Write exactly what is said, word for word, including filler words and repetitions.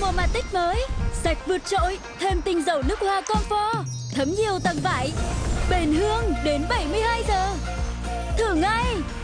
Pomatic mới, sạch vượt trội, thêm tinh dầu nước hoa Comfort, thấm nhiều tầng vải, bền hương đến bảy mươi hai giờ. Thử ngay!